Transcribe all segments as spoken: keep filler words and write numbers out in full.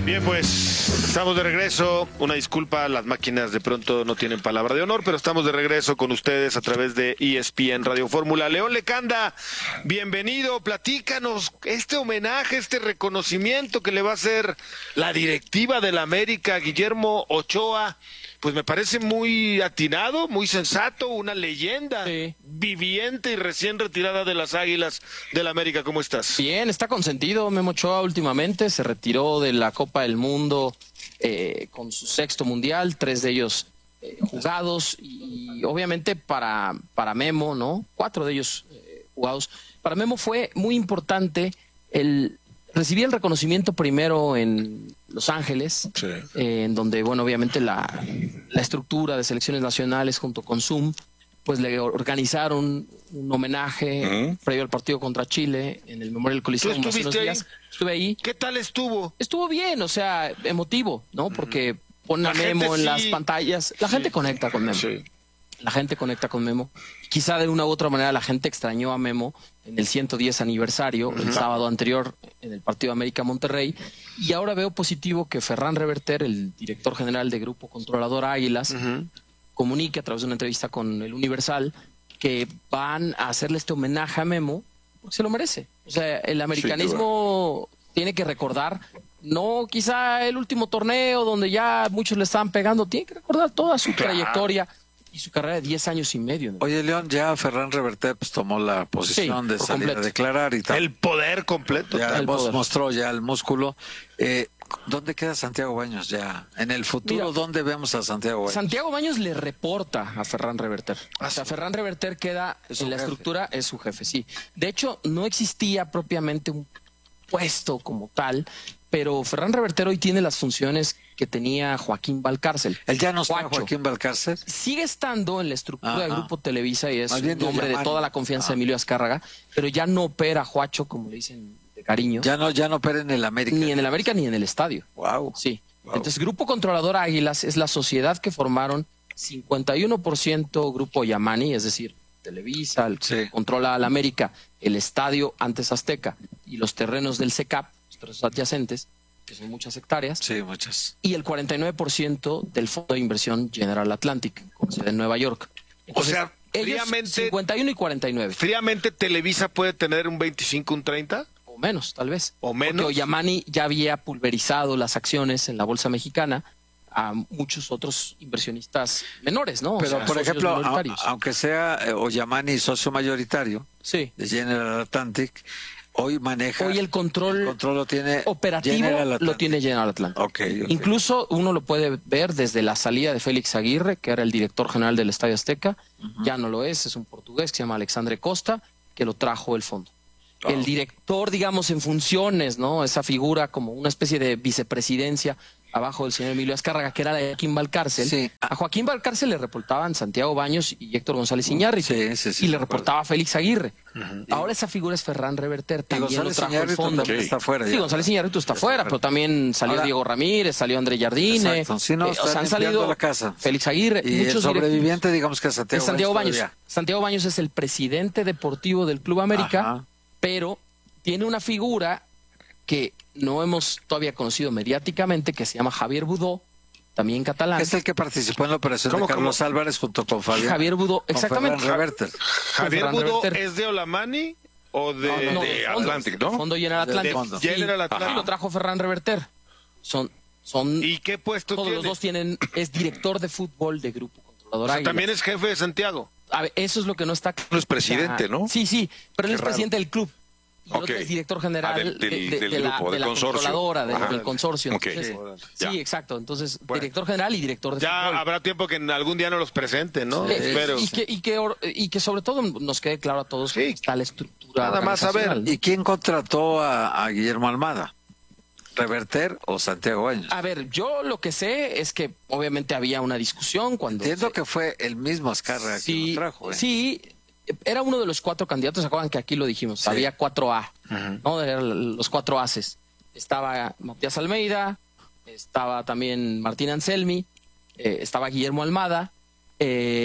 Bien, pues estamos de regreso. Una disculpa, las máquinas de pronto no tienen palabra de honor, pero estamos de regreso con ustedes a través de E S P N Radio Fórmula. León Lecanda, bienvenido, platícanos este homenaje, este reconocimiento que le va a hacer la directiva de la América, Guillermo Ochoa. Pues me parece muy atinado, muy sensato, una leyenda sí. viviente y recién retirada de las Águilas del América. ¿Cómo estás? Bien, está consentido Memo Ochoa últimamente, se retiró de la Copa del Mundo eh, con su sexto mundial, tres de ellos eh, jugados y, y obviamente para, para Memo, ¿no? Cuatro de ellos eh, jugados. Para Memo fue muy importante el recibir el reconocimiento primero en Los Ángeles, sí. eh, en donde, bueno, obviamente la, la estructura de selecciones nacionales junto con Zoom, pues le organizaron un homenaje uh-huh. previo al partido contra Chile en el Memorial Coliseum. ¿Tú estuviste ahí? Estuve ahí. ¿Qué tal estuvo? Estuvo bien, o sea, emotivo, ¿no? Porque pone a Memo en sí. las pantallas. La gente sí. conecta con Memo. Sí. La gente conecta con Memo. Quizá de una u otra manera la gente extrañó a Memo en el ciento diez aniversario, uh-huh. el sábado anterior, en el partido América-Monterrey. Y ahora veo positivo que Ferran Reverter, el director general de Grupo Controlador Águilas, uh-huh. comunique a través de una entrevista con el Universal que van a hacerle este homenaje a Memo, porque se lo merece. O sea, el americanismo sí, tiene que recordar, no quizá el último torneo donde ya muchos le estaban pegando, tiene que recordar toda su claro. trayectoria y su carrera de diez años y medio. ¿No? Oye, León, ya Ferran Reverter pues, tomó la posición sí, de salir completo. a declarar y tal. El poder completo. Ya el poder. mostró ya el músculo. Eh, ¿Dónde queda Santiago Baños ya? En el futuro, Mira, ¿dónde vemos a Santiago Baños? Santiago Baños le reporta a Ferran Reverter. Ah, o sea, sí. Ferran Reverter queda en la jefe. estructura, es su jefe, sí. De hecho, no existía propiamente un puesto como tal, pero Ferran Reverter hoy tiene las funciones que tenía Joaquín Valcárcel. ¿Él ya no está Joaquín Valcárcel? Sigue estando en la estructura Ajá. del Grupo Televisa y es un hombre de toda la confianza ah. de Emilio Azcárraga, pero ya no opera Juacho, como le dicen de cariño. Ya no, ya no opera en el América. Ni en el América ni en el estadio. Wow. Sí. Wow. Entonces, Grupo Controlador Águilas es la sociedad que formaron cincuenta y uno por ciento Grupo Yamani, es decir, Televisa, el sí. controla al América, el estadio antes Azteca y los terrenos del C E C A P, los terrenos adyacentes, que son muchas hectáreas. Sí, muchas. Y el cuarenta y nueve por ciento del Fondo de Inversión General Atlantic, con sede en Nueva York. Entonces, o sea, fríamente, cincuenta y uno y cuarenta y nueve. Fríamente, ¿Televisa puede tener un veinticinco, un treinta? O menos, tal vez. O menos. Porque Oyamani ya había pulverizado las acciones en la bolsa mexicana a muchos otros inversionistas menores, ¿no? Pero, o sea, por ejemplo, a, aunque sea eh, Oyamani socio mayoritario sí. de General Atlantic, hoy maneja... Hoy el control, el control lo tiene operativo lo tiene General Atlantic. Okay, okay. Incluso uno lo puede ver desde la salida de Félix Aguirre, que era el director general del Estadio Azteca. Uh-huh. Ya no lo es, es un portugués que se llama Alexandre Costa, que lo trajo el fondo. Oh. El director, digamos, en funciones, ¿no? Esa figura como una especie de vicepresidencia abajo del señor Emilio Azcárraga, que era la de Joaquín Valcárcel. Sí. A Joaquín Valcárcel le reportaban Santiago Baños y Héctor González Iñárritu. Sí, sí, sí, y le reportaba Félix Aguirre. Uh-huh. Ahora esa figura es Ferran Reverter, también lo trajo el fondo. Sí, está fuera. Sí, González Iñárritu está fuera, pero también salió Ahora, Diego Ramírez, salió André Jardine. Sí, no, eh, o sea, han salido la casa. Félix Aguirre. Y muchos el sobreviviente, digamos que es Santiago, es Santiago Baños. Baños. Santiago Baños es el presidente deportivo del Club América, Ajá. pero tiene una figura que no hemos todavía conocido mediáticamente, que se llama Javier Budó, también catalán. Es el que participó en la operación de Carlos ¿cómo? Álvarez junto con Fabián. Javier Budó, exactamente. Reverter. Javier Budó es de Olamani o de, no, no, de fondo, Atlantic, ¿no? Fondo General Atlantic. De, de General Atlantic. Sí, lo trajo Ferran Reverter. Son, son. ¿Y qué puesto todos tiene? Los dos tienen, es director de fútbol de Grupo Controlador. O sea, también es jefe de Santiago. A ver, eso es lo que no está. No es presidente, ¿no? Sí, sí, pero él es raro. presidente del club. Y el okay. otro es director general ah, del, del, de, de, del de grupo, la, de del la consorcio. controladora, de, del consorcio. Okay. Entonces, sí, sí exacto. Entonces, bueno. director general y director de ya fútbol. Habrá tiempo que en algún día nos los presenten, ¿no? Sí, Espero. Y que, y, que, y que sobre todo nos quede claro a todos sí. que está la estructura. Nada más a ver. ¿Y quién contrató a, a Guillermo Almada? ¿Reverter o Santiago Baños? A ver, yo lo que sé es que obviamente había una discusión cuando... Entiendo se... que fue el mismo Azcárraga sí, que lo trajo. ¿eh? Sí, era uno de los cuatro candidatos, ¿se acuerdan que aquí lo dijimos? Sí. Había cuatro A, uh-huh. ¿no? Eran los cuatro ases. Estaba Matías Almeida, estaba también Martín Anselmi, eh, estaba Guillermo Almada, eh,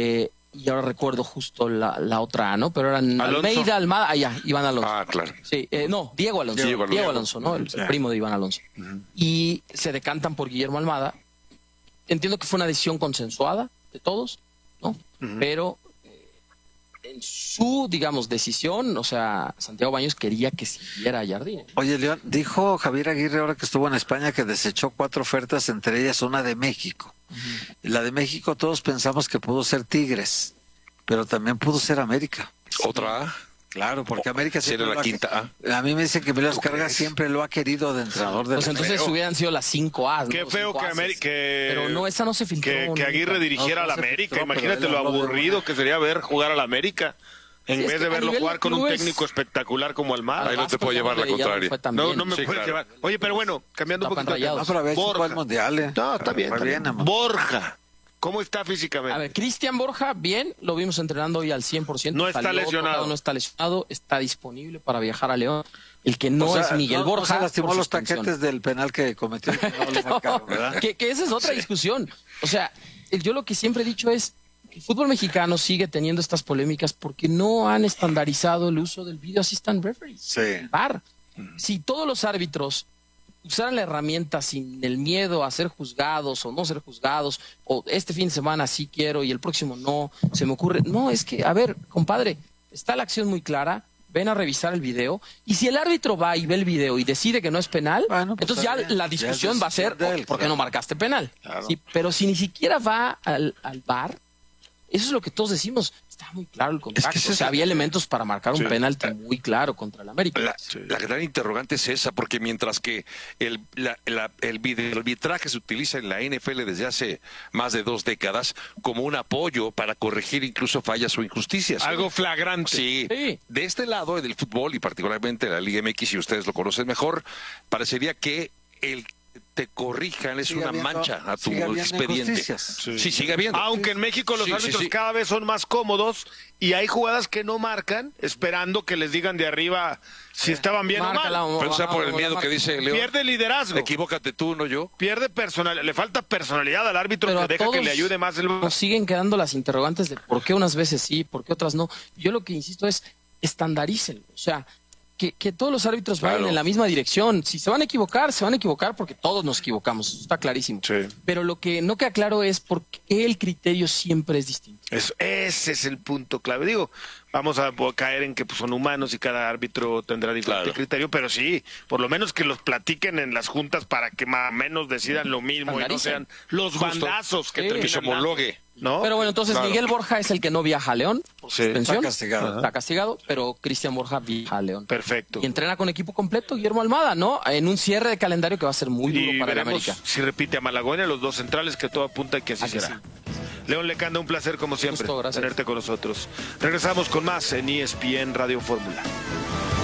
y ahora recuerdo justo la, la otra, ¿no? Pero eran Alonso. Almeida, Almada, ah, ya, Iván Alonso. Ah, claro. Sí, eh, no, Diego Alonso. Diego Diego, Alonso. Alonso, ¿no? El, el primo de Iván Alonso. Uh-huh. Y se decantan por Guillermo Almada. Entiendo que fue una decisión consensuada de todos, ¿no? Uh-huh. Pero eh, en su, digamos, decisión, o sea, Santiago Baños quería que siguiera a Jardine. Oye, León, dijo Javier Aguirre ahora que estuvo en España que desechó cuatro ofertas, entre ellas una de México. Uh-huh. La de México todos pensamos que pudo ser Tigres, pero también pudo ser América. ¿Otra A? Claro, porque América siempre la lo ha quinta A. A mí me dicen que Emilio Azcárraga siempre lo ha querido de entrenador de pues entonces feo. hubieran sido las cinco A. Qué ¿no? feo que, Ameri- que Pero no, esa no se filtró. Que, que Aguirre nunca. dirigiera No, a la no se América. filtró, Imagínate pero lo él habló de aburrido una. que sería ver jugar a la América. En Sí, vez es de que a verlo nivel jugar con un clubes, técnico espectacular como Almada. Ahí no te puedo llevar la contraria. No, no me puedes llevar. Oye, pero bueno, cambiando un poquito de tema. No, pero había hecho Borja. el mundial, ¿eh? No, está bien. Fue Está bien. bien, amor. Borja, ¿cómo está físicamente? A ver, Cristian Borja, bien, lo vimos entrenando hoy al cien por ciento. No está Salió lesionado. tocado, no está lesionado, está disponible para viajar a León. El que no O sea, es Miguel no, Borja. No se lastimó por los suspensión. taquetes del penal que cometió. No lo marcaron, ¿verdad? que, que esa es otra Sí. discusión. O sea, yo lo que siempre he dicho es que el fútbol mexicano sigue teniendo estas polémicas porque no han estandarizado el uso del video assistant referee. Sí. V A R. Si todos los árbitros usaran la herramienta sin el miedo a ser juzgados o no ser juzgados, o este fin de semana sí quiero y el próximo no, se me ocurre. No, es que, a ver, compadre, está la acción muy clara, ven a revisar el video, y si el árbitro va y ve el video y decide que no es penal, Bueno, pues entonces ya está bien. la discusión Ya es va a ser, decisión de él, ¿por qué claro. no marcaste penal? Claro. Sí, pero si ni siquiera va al, al V A R, eso es lo que todos decimos. Está muy claro el contacto. Es que o sea, había elementos para marcar un Sí. penalti muy claro contra el América. La, la gran interrogante es esa, porque mientras que el, la, la, el video arbitraje se utiliza en la N F L desde hace más de dos décadas como un apoyo para corregir incluso fallas o injusticias. Algo flagrante. Sí. Sí. De este lado, en el fútbol y particularmente la Liga M X, si ustedes lo conocen mejor, parecería que el te corrijan es Sigue una habiendo- mancha a tu sigue habiendo expediente. injusticias. Sí. sí, sigue habiendo. Aunque en México los Sí, sí, árbitros sí. cada vez son más cómodos y hay jugadas que no marcan, esperando que les digan de arriba si estaban bien Márcala, o mal. o- Pero sea por el o- miedo o- que dice León. Pierde liderazgo. Equivócate tú, no yo. Pierde personalidad. Le falta personalidad al árbitro Pero que a deja que todos le ayude más el... nos siguen quedando las interrogantes de por qué unas veces sí, por qué otras no. Yo lo que insisto es estandarícenlo. O sea, que, que todos los árbitros vayan Claro. en la misma dirección. Si se van a equivocar, se van a equivocar porque todos nos equivocamos. Eso está clarísimo. Sí. Pero lo que no queda claro es por qué el criterio siempre es distinto. Eso- ese es el punto clave. Digo, vamos a po- caer en que pues, son humanos y cada árbitro tendrá diferente Claro. criterio, pero sí, por lo menos que los platiquen en las juntas para que más o menos decidan lo mismo y no Estandaricen. sean los Justo. bandazos que Sí. terminan Que se homologue. ¿no? Pero bueno, entonces Claro. Miguel Borja es el que no viaja a León por Sí. suspensión. Está castigado. Está castigado, pero Cristian Borja viaja a León. Perfecto. Y entrena con equipo completo Guillermo Almada, ¿no? En un cierre de calendario que va a ser muy duro Y para el veremos América. si repite a Malagón y a los dos centrales, que todo apunta a que así Ah, que será. sí. León Lecanda, un placer como siempre Gusto, gracias. tenerte con nosotros. Regresamos con más en E S P N Radio Fórmula.